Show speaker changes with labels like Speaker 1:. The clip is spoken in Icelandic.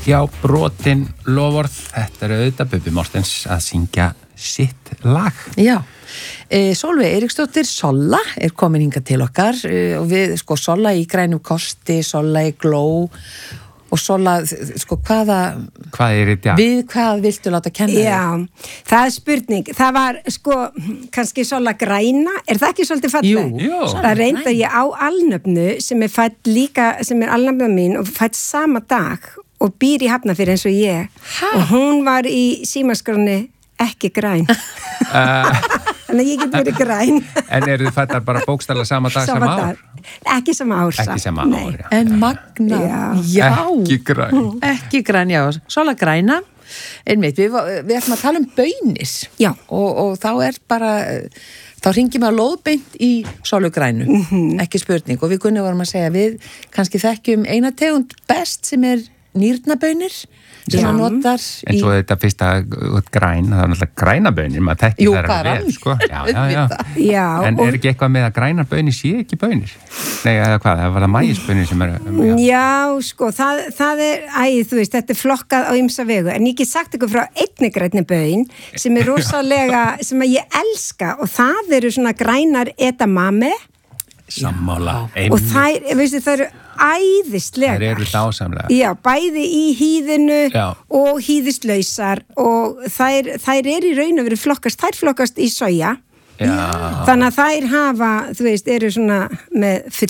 Speaker 1: Já, brotin loforð, þetta auðvitað Bubbi Mortens að syngja sitt lag.
Speaker 2: Já, Sólveig Eiríksdóttir, Solla, komin hingað til okkar og við, Solla í grænum kosti, Solla í gló og Solla, hvað
Speaker 1: þetta?
Speaker 2: Við hvað viltu láta kenna þig?
Speaker 3: Já, það spurning. Það var, kannski Solla græna, það ekki svolítið fallið?
Speaker 1: Jú.
Speaker 3: Það reynda ég á alnöfnu sem fætt líka, sem alnöfna mín og fætt sama dag og býr í Hafnarfirði eins og ég. Og hún var í símaskráni ekki græn. Þannig að ég get verið græn.
Speaker 1: En eru þið fættar bara bókstaflega sama dag, sama ár?
Speaker 3: Ekki sama ár.
Speaker 1: Ekki sama ár, já.
Speaker 2: En magna. Já.
Speaker 1: Ekki græn.
Speaker 2: Ekki græn, já. Sola græna. Einmitt, við ætlum að tala baunis.
Speaker 3: Já.
Speaker 2: Og þá bara... Þá ringjum við að lóðbeint í Sólu grænu, ekki spurning. Og við Gunni vorum að segja, við kannski þekkjum eina tegund best sem nýrnabaunir sem að notar
Speaker 1: En svo þetta fyrsta græn, það náttúrulega grænabaunir, maður þekkir þær vel,
Speaker 3: Já.
Speaker 1: En ekki eitthvað með að grænabaunir sé ekki baunir? Nei, eða hvað, það var það maísbaunir sem
Speaker 3: Já, það þú veist, þetta flokkað á ýmsa vegu, en ég get sagt ykkur frá einni grænni baun sem rosalega, sem að ég elska og það eru svona grænar edamame
Speaker 1: Sammála.
Speaker 3: Og þær eru æðislega.
Speaker 1: Þær eru dásamlega.
Speaker 3: Já, bæði í hýðinu og hýðislausar og þær eru í raun og veru þær flokkast í soja. Já. Þannig að þær hafa, þú veist, eru svona með